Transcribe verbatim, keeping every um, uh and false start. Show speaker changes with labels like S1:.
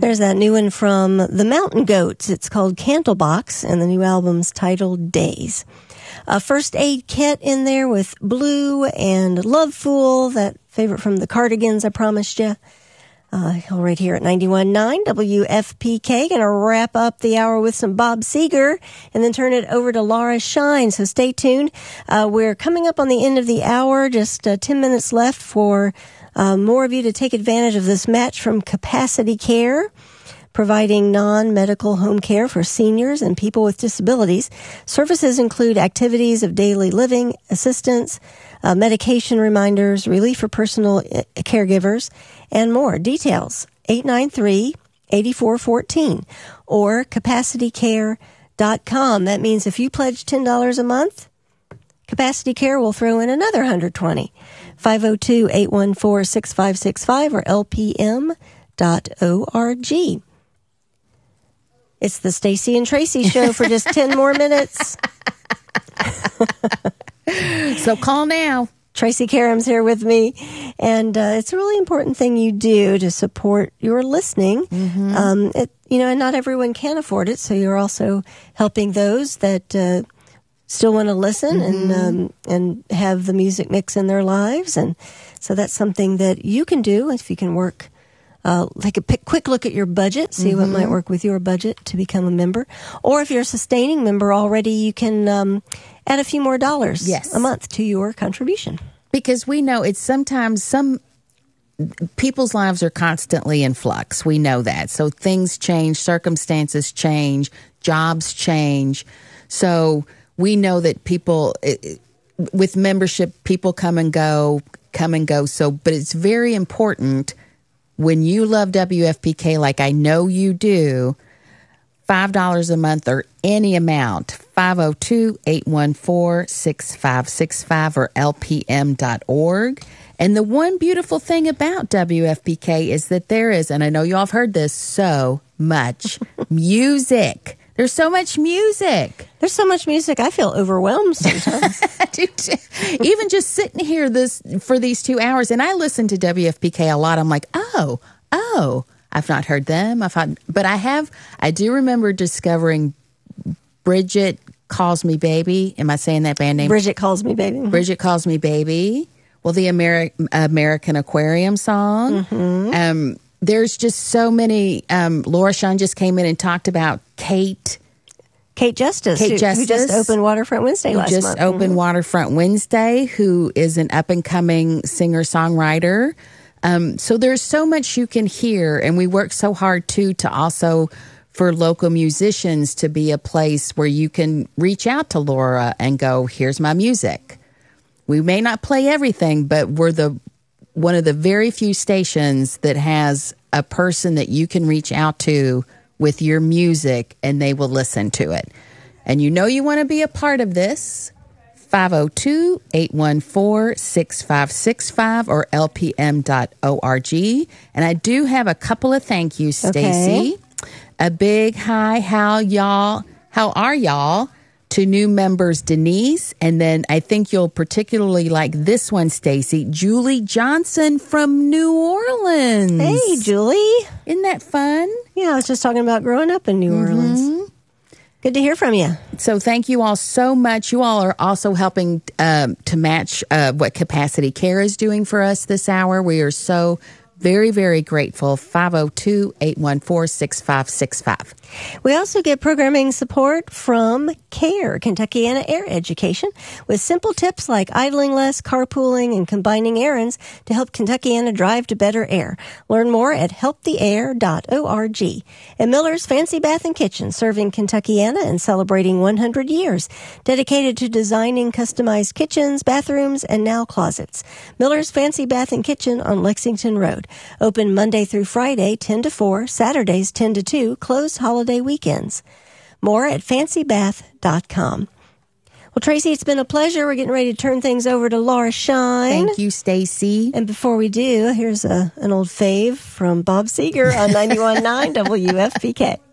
S1: There's that new one from the Mountain Goats. It's called Candlebox, and the new album's titled Days. A first aid kit in there with Blue and Love Fool, that favorite from the Cardigans I promised you. Uh, right here at ninety-one point nine W F P K. Going to wrap up the hour with some Bob Seger and then turn it over to Laura Shine. So stay tuned. Uh, we're coming up on the end of the hour. Just uh, ten minutes left for uh, more of you to take advantage of this match from Capacity Care, providing non-medical home care for seniors and people with disabilities. Services include activities of daily living, assistance, uh, medication reminders, relief for personal uh, caregivers, and more. Details, eight nine three, eight four one four or capacity care dot com. That means if you pledge ten dollars a month, Capacity Care will throw in another one hundred twenty dollars. five oh two, eight one four, six five six five or L P M dot org. It's the Stacy and Tracy show for just ten more minutes.
S2: So call now.
S1: Tracy Karam's here with me, and uh, it's a really important thing you do to support your listening. Mm-hmm. Um, it, you know, and not everyone can afford it, so you're also helping those that uh, still want to listen mm-hmm. and um, and have the music mix in their lives, and so that's something that you can do if you can work. Uh, take a pick, quick look at your budget, see mm-hmm. what might work with your budget to become a member. Or if you're a sustaining member already, you can um, add a few more dollars
S2: yes.
S1: a month to your contribution.
S2: Because we know it's sometimes some people's lives are constantly in flux. We know that. So things change, circumstances change, jobs change. So we know that people, it, with membership, people come and go, come and go. So, but it's very important when you love W F P K like I know you do, five dollars a month or any amount, five oh two, eight one four, six five six five or L P M dot org. And the one beautiful thing about W F P K is that there is, and I know y'all have heard this, so much music. There's so much music.
S1: There's so much music. I feel overwhelmed sometimes.
S2: Even just sitting here this for these two hours, and I listen to W F P K a lot. I'm like, oh, oh, I've not heard them. I've had, but I have. I do remember discovering Bridget Calls Me Baby. Am I saying that band name?
S1: Bridget Calls Me Baby.
S2: Bridget Calls Me Baby. Well, the Ameri- American Aquarium song. Mm-hmm. Um, there's just so many. Um, Laura Shine just came in and talked about Kate.
S1: Kate Justice,
S2: Kate
S1: who,
S2: Justice,
S1: who just opened Waterfront Wednesday
S2: who
S1: last
S2: just
S1: month.
S2: opened mm-hmm. Waterfront Wednesday, who is an up-and-coming singer-songwriter. Um, so there's so much you can hear, and we work so hard, too, to also, for local musicians, to be a place where you can reach out to Laura and go, here's my music. We may not play everything, but we're the one of the very few stations that has a person that you can reach out to with your music, and they will listen to it. And you know you want to be a part of this, five oh two, eight one four, six five six five or L P M dot org. And I do have a couple of thank yous, Stacy. Okay. A big hi, how y'all, how are y'all? To new members, Denise, and then I think you'll particularly like this one, Stacy, Julie Johnson from New Orleans.
S1: Hey, Julie.
S2: Isn't that fun?
S1: Yeah, I was just talking about growing up in New mm-hmm. Orleans. Good to hear from you.
S2: So thank you all so much. You all are also helping um, to match uh, what Capacity Care is doing for us this hour. We are so very, very grateful. five oh two, eight one four, six five six five.
S1: We also get programming support from CARE, Kentuckiana Air Education, with simple tips like idling less, carpooling, and combining errands to help Kentuckiana drive to better air. Learn more at help the air dot org. And Miller's Fancy Bath and Kitchen, serving Kentuckiana and celebrating one hundred years, dedicated to designing customized kitchens, bathrooms, and now closets. Miller's Fancy Bath and Kitchen on Lexington Road. Open Monday through Friday, ten to four, Saturdays, ten to two, closed holiday weekends. More at fancy bath dot com. Well, Tracy, it's been a pleasure. We're getting ready to turn things over to Laura Shine.
S2: Thank you, Stacy.
S1: And before we do, here's a, an old fave from Bob Seger on ninety-one point nine W F P K.